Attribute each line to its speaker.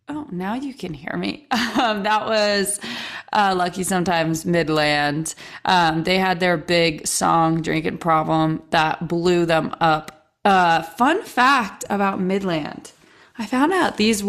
Speaker 1: Oh, now you can hear me. That was Lucky Sometimes Midland. They had their big song drinking problem that blew them up. Fun fact about Midland. I found out these